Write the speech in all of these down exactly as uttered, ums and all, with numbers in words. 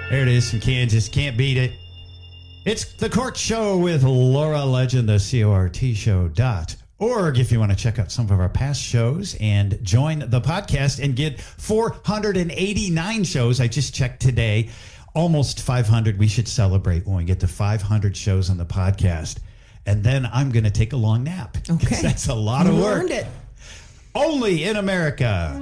There it is from Kansas. Can't beat it. It's The Court Show with Laura Legend, the C O R T show dot org. If you want to check out some of our past shows and join the podcast and get four hundred eighty-nine shows. I just checked today. Almost five hundred. We should celebrate when we get to five hundred shows on the podcast. And then I'm going to take a long nap. Okay. That's a lot you of work. Learned it. Only in America.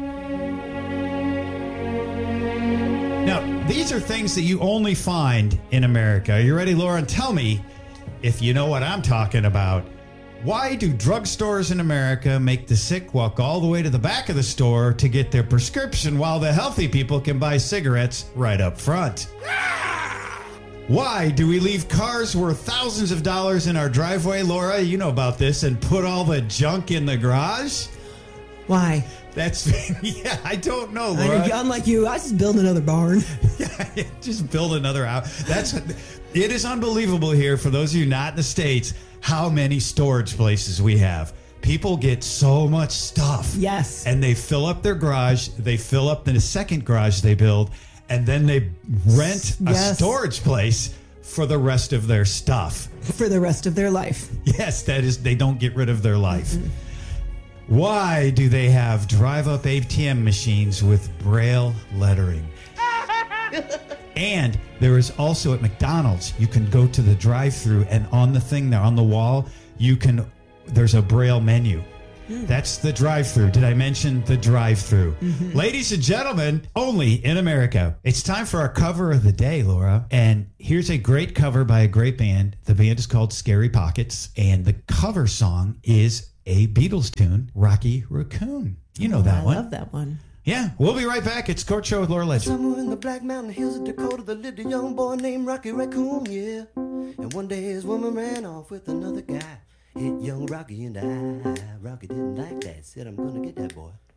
Now, these are things that you only find in America. Are you ready, Lauren? Tell me if you know what I'm talking about. Why do drugstores in America make the sick walk all the way to the back of the store to get their prescription while the healthy people can buy cigarettes right up front? Why do we leave cars worth thousands of dollars in our driveway, Laura? You know about this, and put all the junk in the garage? Why? That's, yeah, I don't know, Laura. I, unlike you, I just build another barn. Yeah, just build another house. That's, it is unbelievable here, for those of you not in the States, how many storage places we have. People get so much stuff. Yes. And they fill up their garage, they fill up the second garage they build, and then they rent a yes. storage place for the rest of their stuff. For the rest of their life. Yes, that is, they don't get rid of their life. Mm-hmm. Why do they have drive-up A T M machines with Braille lettering? And there is also at McDonald's, you can go to the drive-thru, and on the thing there, on the wall, you can, there's a Braille menu. Mm. That's the drive-thru. Did I mention the drive-thru? Mm-hmm. Ladies and gentlemen, only in America. It's time for our cover of the day, Laura. And here's a great cover by a great band. The band is called Scary Pockets, and the cover song is a Beatles tune, Rocky Raccoon. You know oh, that I one. I love that one. Yeah, we'll be right back. It's Court Show with Laura Legend. Somewhere in the Black Mountain Hills of Dakota, there lived a young boy named Rocky Raccoon, yeah. And one day his woman ran off with another guy. Hit young Rocky in the eye. Rocky didn't like that. Said, I'm gonna get that boy.